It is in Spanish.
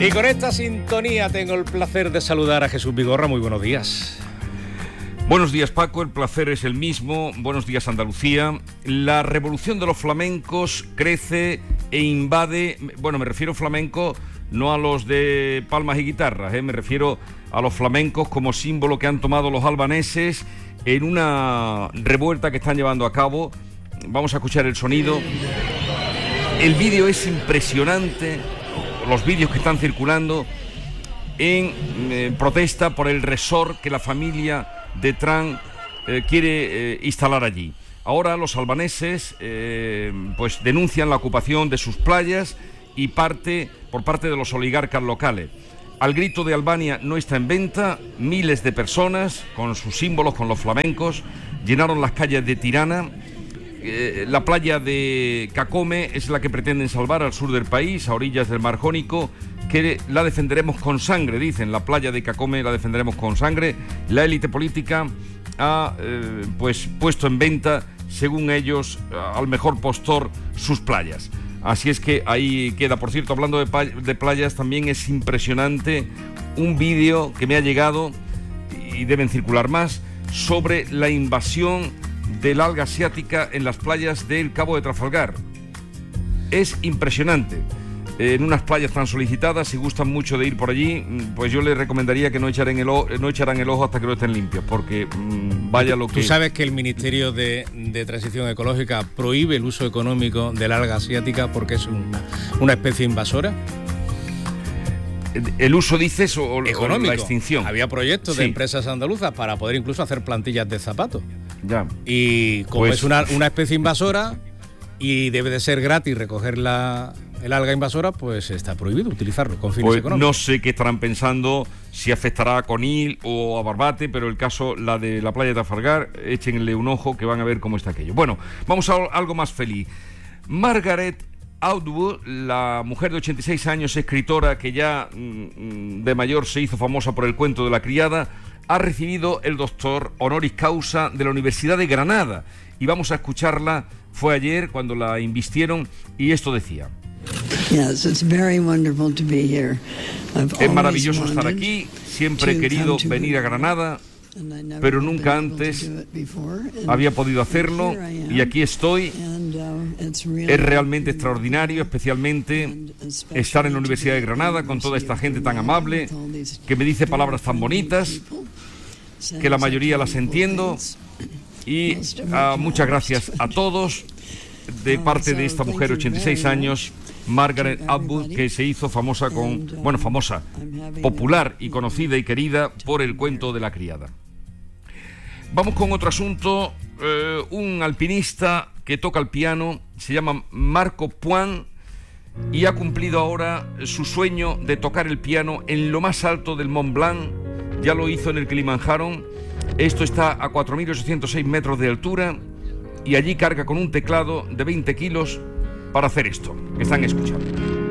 Y con esta sintonía tengo el placer de saludar a Jesús Vigorra. Muy buenos días. Buenos días, Paco, el placer es el mismo. Buenos días, Andalucía. La revolución de los flamencos crece e invade, bueno, me refiero flamenco no a los de palmas y guitarras, me refiero a los flamencos como símbolo que han tomado los albaneses en una revuelta que están llevando a cabo. Vamos a escuchar el sonido. El vídeo es impresionante, los vídeos que están circulando en protesta por el resort que la familia de Trump quiere instalar allí. Ahora los albaneses pues denuncian la ocupación de sus playas y por parte de los oligarcas locales. Al grito de Albania no está en venta, miles de personas con sus símbolos, con los flamencos, llenaron las calles de Tirana. La playa de Cacome es la que pretenden salvar al sur del país, a orillas del Mar Jónico, que la defenderemos con sangre, dicen. La playa de Cacome la defenderemos con sangre. La élite política ha pues puesto en venta, según ellos, al mejor postor sus playas. Así es que ahí queda. Por cierto, hablando de playas, también es impresionante un vídeo que me ha llegado, y deben circular más, sobre la invasión del alga asiática en las playas del Cabo de Trafalgar. Es impresionante. En unas playas tan solicitadas, si gustan mucho de ir por allí, pues yo les recomendaría que no echaran el ojo hasta que no estén limpios, porque vaya lo que... ¿Tú sabes que el Ministerio de Transición Ecológica prohíbe el uso económico del alga asiática porque es una especie invasora? ¿El uso, dices, o económico? La extinción. Había proyectos de empresas andaluzas para poder incluso hacer plantillas de zapatos. Ya. Y como pues... es una especie invasora y debe de ser gratis recoger el alga invasora, pues está prohibido utilizarlo con fines económicos. No sé qué estarán pensando, si afectará a Conil o a Barbate, pero el caso, la de la playa de Trafalgar, échenle un ojo que van a ver cómo está aquello. Bueno, vamos a algo más feliz. Margaret Atwood, la mujer de 86 años, escritora que ya de mayor se hizo famosa por el cuento de la criada, ha recibido el doctor honoris causa de la Universidad de Granada. Y vamos a escucharla, fue ayer cuando la invistieron, y esto decía. Es maravilloso estar aquí, siempre he querido venir a Granada, pero nunca antes había podido hacerlo, y aquí estoy. Es realmente extraordinario, especialmente estar en la Universidad de Granada con toda esta gente tan amable, que me dice palabras tan bonitas, que la mayoría las entiendo, y muchas gracias a todos de parte de esta mujer, 86 años, Margaret Atwood, que se hizo famosa popular y conocida y querida por el cuento de la criada. Vamos con otro asunto. Un alpinista que toca el piano se llama Marco Puan y ha cumplido ahora su sueño de tocar el piano en lo más alto del Mont Blanc. Ya lo hizo en el Kilimanjaro. Esto está a 4.806 metros de altura y allí carga con un teclado de 20 kilos para hacer esto que están escuchando.